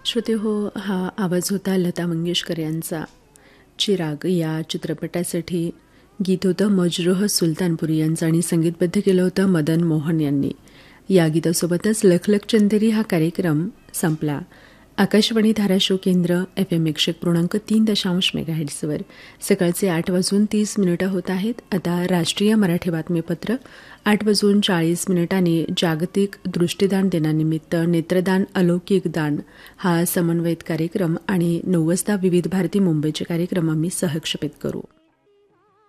श्रोते हो, हा आवाज होता लता मंगेशकर यांचा. चिराग या चित्रपटासाठी गीत होतं मजरूह सुलतानपुरी यांचं आणि संगीतबद्ध केलं होतं मदन मोहन यांनी. या गीतासोबतच लखलख चंदेरी हा कार्यक्रम संपला. आकाशवाणी धाराशिव केंद्र FM 101.3 मेगाहेर्ट्झवर सकाळचे 8:30 होत आहेत. आता राष्ट्रीय मराठी बातमीपत्र 8:40 जागतिक दृष्टिदान दिनानिमित्त नेत्रदान अलौकिक दान हा समन्वयित कार्यक्रम आणि 9 वाजता विविध भारती मुंबईचे कार्यक्रम आम्ही सहक्षेपित करू.